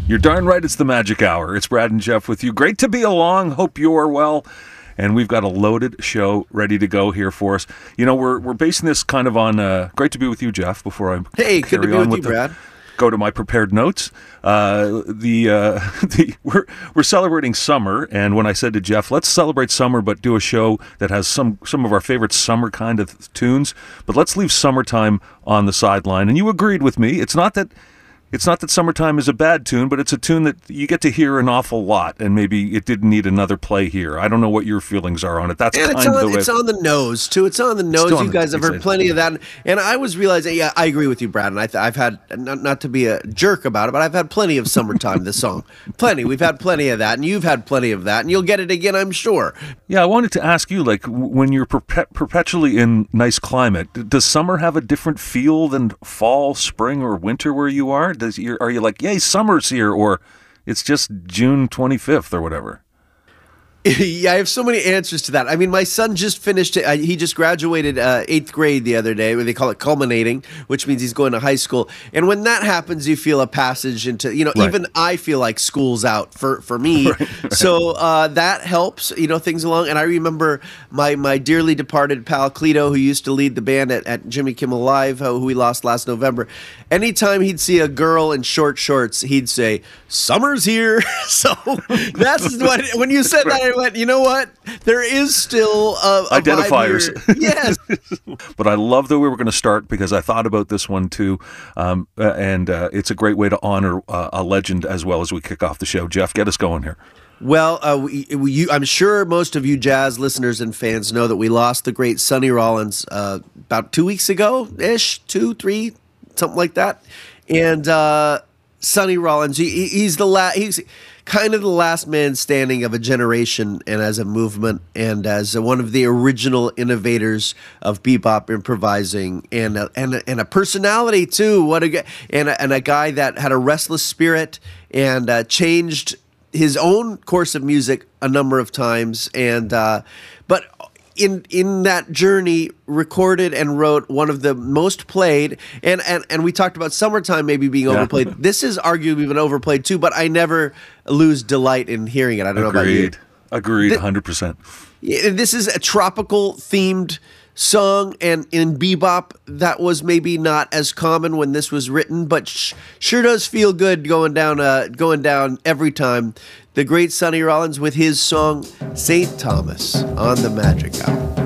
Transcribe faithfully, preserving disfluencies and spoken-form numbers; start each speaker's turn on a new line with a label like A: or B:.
A: You're darn right it's the Magic Hour. It's Brad and Jeff with you. Great to be along. Hope you're well. And we've got a loaded show ready to go here for us. You know, we're we're basing this kind of on, uh, great to be with you, Jeff, before I
B: Hey, good to be with you,
A: the,
B: Brad.
A: Go to my prepared notes. Uh, the uh, the we're we're celebrating summer, and when I said to Jeff, let's celebrate summer, but do a show that has some some of our favorite summer kind of tunes, but let's leave summertime on the sideline. And you agreed with me. It's not that. It's not that Summertime is a bad tune, but it's a tune that you get to hear an awful lot, and maybe it didn't need another play here. I don't know what your feelings are on it. That's
B: and
A: kind
B: it's
A: of
B: on,
A: the way.
B: It's on the nose, too. It's on the nose.
A: on
B: You guys
A: the,
B: have heard
A: exactly.
B: plenty of that. And I was realizing, yeah, I agree with you, Brad. And I th- I've had, not, not to be a jerk about it, but I've had plenty of Summertime, this song. Plenty. We've had plenty of that, and you've had plenty of that, and you'll get it again, I'm sure.
A: Yeah, I wanted to ask you, like, w- when you're perpe- perpetually in nice climate, d- does summer have a different feel than fall, spring, or winter where you are? Does you Are you like, yay, summer's here, or it's just June twenty-fifth or whatever?
B: Yeah, I have so many answers to that. I mean, my son just finished, uh, he just graduated uh, eighth grade the other day, where they call it culminating, which means he's going to high school. And when that happens, you feel a passage into, you know,
A: Right.
B: even I feel like school's out for, for me. Right, right. So uh, that helps, you know, things along. And I remember my, my dearly departed pal Cleto, who used to lead the band at, at Jimmy Kimmel Live, who we lost last November. Anytime he'd see a girl in short shorts, he'd say, "Summer's here." So that's what, when you said that, I went, you know what? There is still a, a
A: identifiers.
B: vibe here. Yes.
A: But I love that we were going to start because I thought about this one too, um, uh, and uh, it's a great way to honor uh, a legend as well as we kick off the show. Jeff, get us going here.
B: Well, uh, we, we, you, I'm sure most of you jazz listeners and fans know that we lost the great Sonny Rollins uh, about two weeks ago-ish, two, three, something like that. And uh, Sonny Rollins, he, he's the la- he's kind of the last man standing of a generation, and as a movement, and as one of the original innovators of bebop improvising, and a, and a, and a personality too. What a and a, and a guy that had a restless spirit and uh, changed his own course of music a number of times, and uh, but. In in that journey, recorded and wrote one of the most played, and, and, and we talked about Summertime maybe being
A: Yeah.
B: overplayed. This is arguably been overplayed too, but I never lose delight in hearing it. I don't know about you.
A: Agreed. Agreed, one hundred percent.
B: Yeah, This is a tropical themed song, and in bebop that was maybe not as common when this was written, but sh- sure does feel good going down uh, going down every time. The great Sonny Rollins with his song Saint Thomas on the Magic Hour.